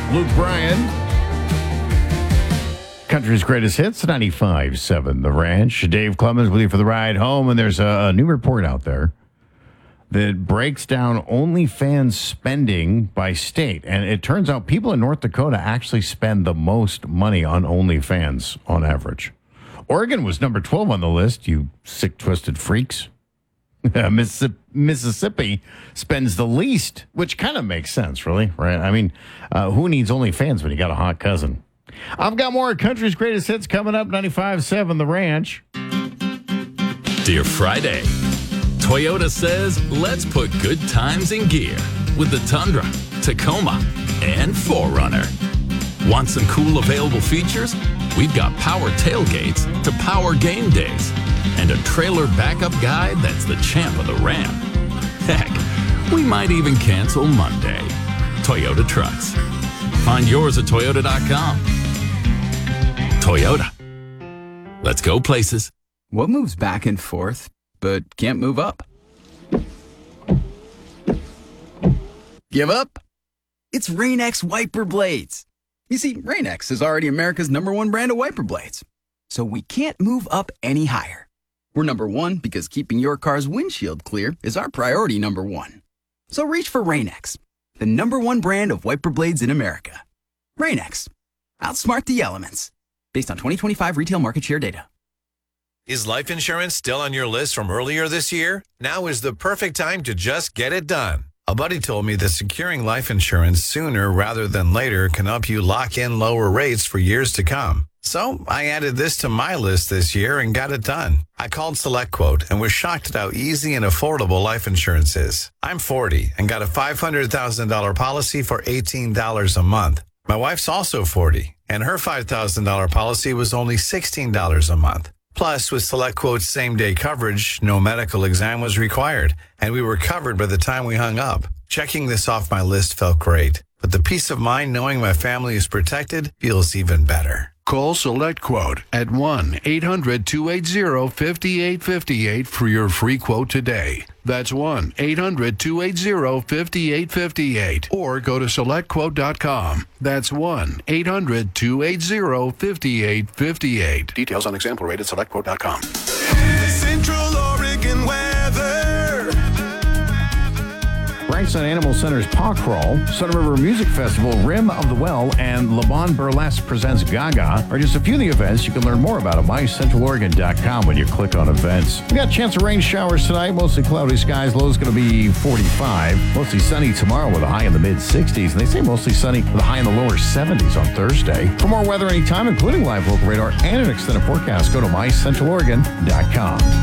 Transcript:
Luke Bryan. Country's greatest hits, 95.7 The Ranch. Dave Clemens with you for the ride home. And there's a new report out there that breaks down OnlyFans spending by state. And it turns out people in North Dakota actually spend the most money on OnlyFans on average. Oregon was number 12 on the list, you sick, twisted freaks. Mississippi spends the least, which kind of makes sense, really, right? I mean, who needs OnlyFans when you got a hot cousin? I've got more Country's Greatest Hits coming up, 95.7 The Ranch. Dear Friday, Toyota says, let's put good times in gear with the Tundra, Tacoma, and 4Runner. Want some cool available features? We've got power tailgates to power game days and a trailer backup guide that's the champ of the ramp. Heck, we might even cancel Monday. Toyota Trucks. Find yours at Toyota.com. Toyota. Let's go places. What moves back and forth, but can't move up? Give up? It's Rain-X wiper blades. You see, Rain-X is already America's #1 brand of wiper blades. So we can't move up any higher. We're #1 because keeping your car's windshield clear is our priority #1. So reach for Rain-X, the #1 brand of wiper blades in America. Rain-X. Outsmart the elements. Based on 2025 retail market share data. Is life insurance still on your list from earlier this year? Now is the perfect time to just get it done. A buddy told me that securing life insurance sooner rather than later can help you lock in lower rates for years to come. So I added this to my list this year and got it done. I called SelectQuote and was shocked at how easy and affordable life insurance is. I'm 40 and got a $500,000 policy for $18 a month. My wife's also 40, and her $5,000 policy was only $16 a month. Plus, with SelectQuote's same-day coverage, no medical exam was required, and we were covered by the time we hung up. Checking this off my list felt great, but the peace of mind knowing my family is protected feels even better. Call SelectQuote at 1-800-280-5858 for your free quote today. That's 1-800-280-5858. Or go to SelectQuote.com. That's 1-800-280-5858. Details on example rate at SelectQuote.com. Central Oregon weather. Branson Animal Center's Paw Crawl, Sun River Music Festival, Rim of the Well, and Le Bon Burlesque presents Gaga are just a few of the events. You can learn more about at mycentraloregon.com when you click on events. We got a chance of rain showers tonight, mostly cloudy skies. Low's going to be 45. Mostly sunny tomorrow with a high in the mid-60s. And they say mostly sunny with a high in the lower 70s on Thursday. For more weather anytime, including live local radar and an extended forecast, go to mycentraloregon.com.